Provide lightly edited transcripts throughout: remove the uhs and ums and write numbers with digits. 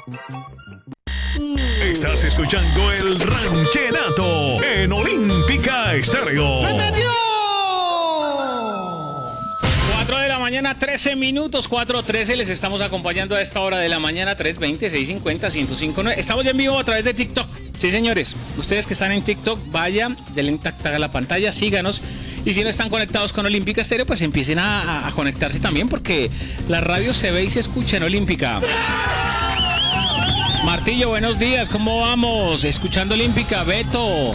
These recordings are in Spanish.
Estás escuchando el Ranchenato en Olímpica Estéreo. ¡Se metió! 4 de la mañana, 13 minutos, 4:13. Les estamos acompañando a esta hora de la mañana, 320-650-1059. Estamos ya en vivo a través de TikTok. Sí, señores. Ustedes que están en TikTok, vayan, denle a la pantalla, síganos. Y si no están conectados con Olímpica Estéreo, pues empiecen a conectarse también, porque la radio se ve y se escucha en Olímpica. Martillo, buenos días, ¿cómo vamos? Escuchando Olímpica, Beto,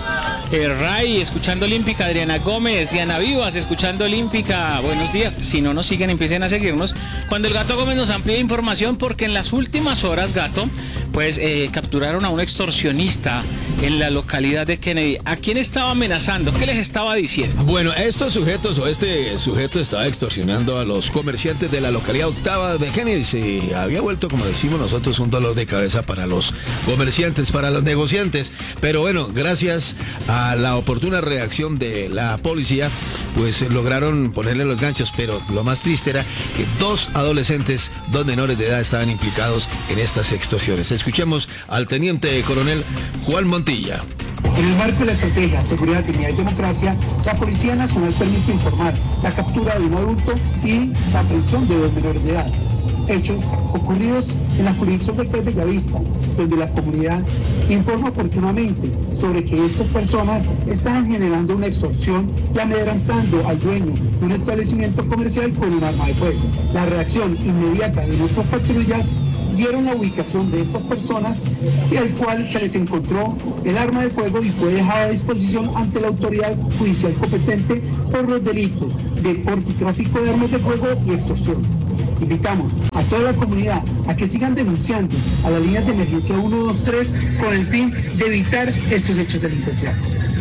Ray, escuchando Olímpica, Adriana Gómez, Diana Vivas, escuchando Olímpica, buenos días. Si no nos siguen, empiecen a seguirnos. Cuando el Gato Gómez nos amplía información, porque en las últimas horas, Gato, pues capturaron a un extorsionista en la localidad de Kennedy. ¿A quién estaba amenazando? ¿Qué les estaba diciendo? Bueno, estos sujetos o este sujeto estaba extorsionando a los comerciantes de la localidad octava de Kennedy. Se había vuelto, como decimos nosotros, un dolor de cabeza para los comerciantes, para los negociantes. Pero bueno, gracias a la oportuna reacción de la policía, pues lograron ponerle los ganchos. Pero lo más triste era que dos adolescentes, dos menores de edad, estaban implicados en estas extorsiones. Escuchemos al teniente coronel Juan Montilla. En el marco de la estrategia Seguridad, Dignidad y Democracia, la Policía Nacional permite informar la captura de un adulto y la aprehensión de dos menores de edad. Hechos ocurridos en la jurisdicción del Hotel Bellavista, donde la comunidad informa oportunamente sobre que estas personas estaban generando una extorsión y amedrentando al dueño de un establecimiento comercial con un arma de fuego. La reacción inmediata de nuestras patrullas dieron la ubicación de estas personas y al cual se les encontró el arma de fuego y fue dejada a disposición ante la autoridad judicial competente por los delitos de porte y tráfico de armas de fuego y extorsión. Invitamos a toda la comunidad a que sigan denunciando a las líneas de emergencia 123 con el fin de evitar estos hechos delincuenciales.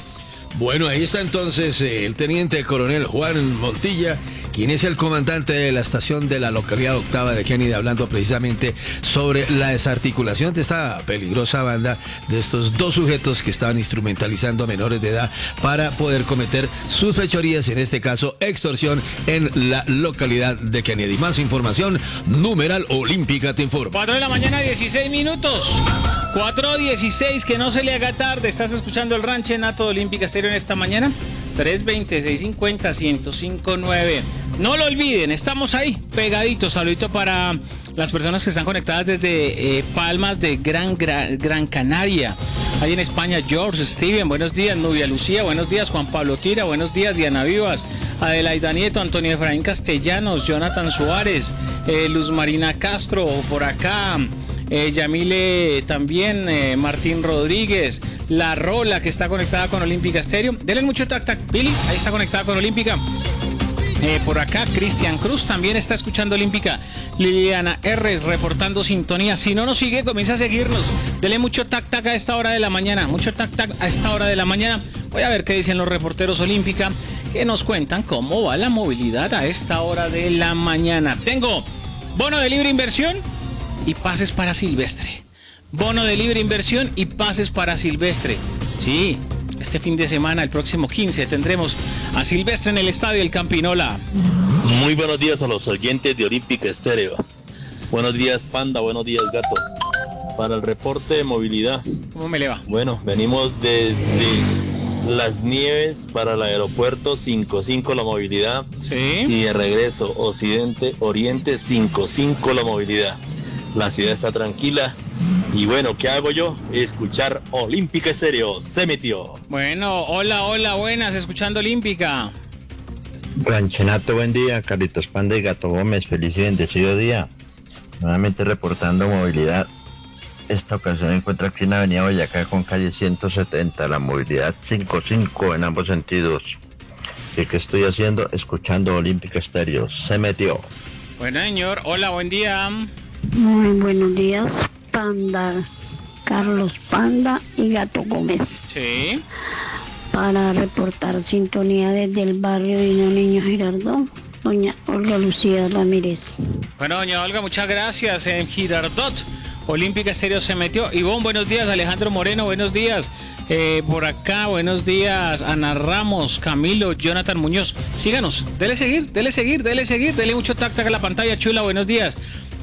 Bueno, ahí está entonces el teniente coronel Juan Montilla, quien es el comandante de la estación de la localidad octava de Kennedy, hablando precisamente sobre la desarticulación de esta peligrosa banda de estos dos sujetos que estaban instrumentalizando a menores de edad para poder cometer sus fechorías, en este caso extorsión, en la localidad de Kennedy. Más información, numeral Olímpica te informa. 4 de la mañana, 16 minutos. 4:16, que no se le haga tarde. Estás escuchando el Ranchenato de Olímpica Estéreo en esta mañana. 320-650-1059. No lo olviden, estamos ahí, pegaditos. Saludito para las personas que están conectadas desde Palmas de Gran Canaria. Ahí en España, George, Steven, buenos días. Nubia Lucía, buenos días. Juan Pablo Tira, buenos días. Diana Vivas, Adelaida Nieto, Antonio Efraín Castellanos, Jonathan Suárez, Luz Marina Castro, por acá. Yamile también, Martín Rodríguez, La Rola, que está conectada con Olímpica Estéreo. Denle mucho tac, Billy, ahí está conectada con Olímpica. Por acá, Cristian Cruz también está escuchando Olímpica. Liliana R reportando sintonía. Si no nos sigue, comienza a seguirnos. Denle mucho tac a esta hora de la mañana. Mucho tac a esta hora de la mañana. Voy a ver qué dicen los reporteros Olímpica, que nos cuentan cómo va la movilidad a esta hora de la mañana. Tengo bono de libre inversión y pases para Silvestre. Bono de libre inversión y pases para Silvestre. Sí, este fin de semana, el próximo 15, tendremos a Silvestre en el estadio El Campinola. Muy buenos días a los oyentes de Olímpica Estéreo. Buenos días, Panda. Buenos días, Gato. Para el reporte de movilidad. ¿Cómo me le va? Bueno, venimos desde Las Nieves para el aeropuerto 5-5 la movilidad. Sí. Y de regreso Occidente-Oriente 5-5 la movilidad. La ciudad está tranquila. Y bueno, ¿qué hago yo? Escuchar Olímpica Estéreo. Se metió. Bueno, hola, buenas, escuchando Olímpica. Ranchenato, buen día. Carlitos Panda y Gato Gómez, feliz y bendecido día. Nuevamente reportando movilidad. Esta ocasión me encuentro aquí en la avenida Boyacá con calle 170, la movilidad 5-5 en ambos sentidos. ¿Y qué estoy haciendo? Escuchando Olímpica Estéreo. Se metió. Bueno, señor, hola, buen día. Muy buenos días, Panda, Carlos Panda y Gato Gómez. Sí. Para reportar sintonía desde el barrio Dino Niño Girardot, doña Olga Lucía Ramírez. Bueno, doña Olga, muchas gracias. En Girardot, Olímpica Estéreo se metió. Ivonne, buenos días. Alejandro Moreno, buenos días. Por acá, buenos días. Ana Ramos, Camilo, Jonathan Muñoz. Síganos, dele seguir, dele mucho tac a la pantalla, chula, buenos días.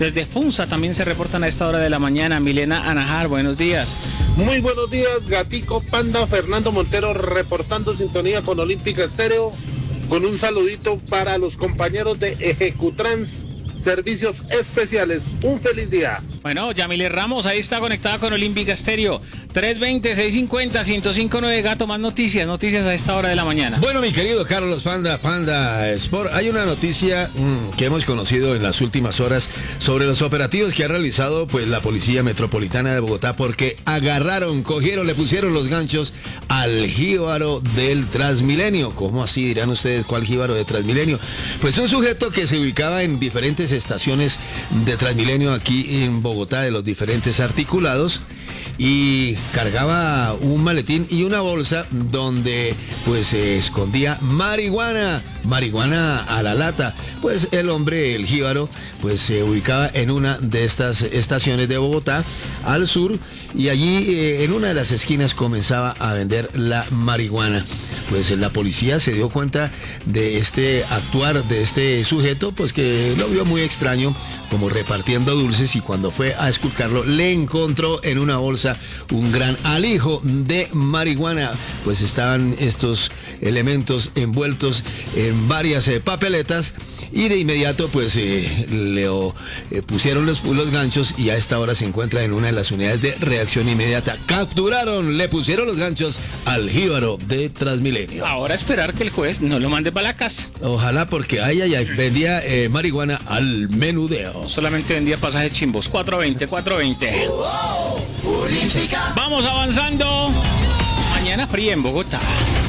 Desde Funza también se reportan a esta hora de la mañana. Milena Anajar, buenos días. Muy buenos días, Gatico Panda. Fernando Montero reportando sintonía con Olímpica Estéreo, con un saludito para los compañeros de Ejecutrans Servicios Especiales. Un feliz día. Bueno, Yamile Ramos, ahí está conectada con Olímpica Estéreo. 320-650-1059, Gato, más noticias a esta hora de la mañana. Bueno, mi querido Carlos Panda Sport, hay una noticia que hemos conocido en las últimas horas sobre los operativos que ha realizado pues la Policía Metropolitana de Bogotá, porque cogieron, le pusieron los ganchos al jíbaro del Transmilenio. ¿Cómo así? Dirán ustedes, ¿cuál jíbaro de Transmilenio? Pues un sujeto que se ubicaba en diferentes estaciones de Transmilenio aquí en Bogotá, de los diferentes articulados, y cargaba un maletín y una bolsa donde pues se escondía marihuana a la lata. Pues el hombre, el jíbaro, pues se ubicaba en una de estas estaciones de Bogotá al sur, y allí en una de las esquinas comenzaba a vender la marihuana. Pues la policía se dio cuenta de este actuar de este sujeto, pues que lo vio muy extraño, como repartiendo dulces, y cuando fue a esculcarlo le encontró en una bolsa un gran alijo de marihuana. Pues estaban estos elementos envueltos en varias papeletas, y de inmediato pues le pusieron los ganchos, y a esta hora se encuentra en una de las unidades de reacción inmediata. Le pusieron los ganchos al jíbaro de Transmilenio. Ahora esperar que el juez no lo mande para la casa. Ojalá, porque vendía marihuana al menudeo. Solamente vendía pasajes chimbos. 420. Vamos avanzando. Mañana fría en Bogotá.